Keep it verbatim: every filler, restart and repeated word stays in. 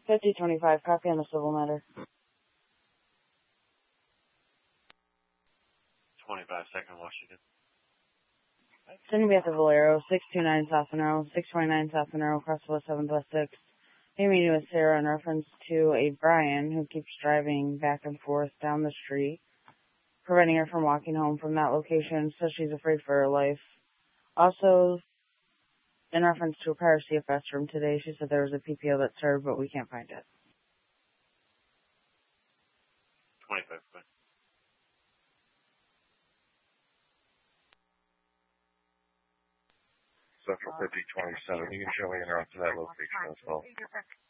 fifty twenty-five, copy on the civil matter. twenty-five, Second Washington. It's going to be at the Valero, six two nine South Monroe, six twenty-nine South Monroe, across the seventh West six. I'm meeting with Sarah in reference to a Brian who keeps driving back and forth down the street, preventing her from walking home from that location, so she's afraid for her life. Also, in reference to a prior C F S room today, she said there was a P P O that served, but we can't find it. twenty-five, quick. Central fifty twenty-seven. You can show me in around to that location as well.